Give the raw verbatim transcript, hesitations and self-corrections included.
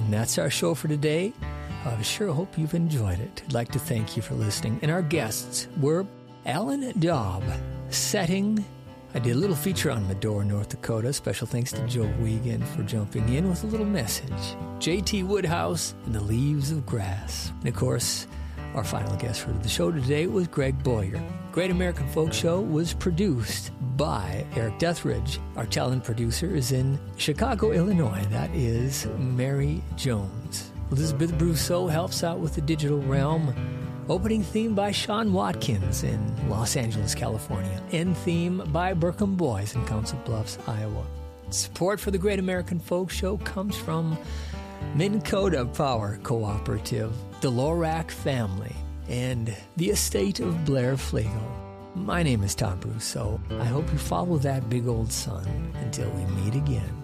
And that's our show for today. I sure hope you've enjoyed it. I'd like to thank you for listening. And our guests were Alan Daub, setting. I did a little feature on Medora, North Dakota. Special thanks to Joe Wiegand for jumping in with a little message. J T Woodhouse and the Leaves of Grass. And of course, our final guest for the show today was Greg Boyer. Great American Folk Show was produced by Eric Deathridge. Our talent producer is in Chicago, Illinois. That is Mary Jones. Elizabeth Brousseau helps out with the digital realm. Opening theme by Sean Watkins in Los Angeles, California. End theme by Burkham Boys in Council Bluffs, Iowa. Support for the Great American Folk Show comes from Minn Kota Power Cooperative, the Lorac family, and the estate of Blair Flegel. My name is Tom Brousseau. I hope you follow that big old sun until we meet again.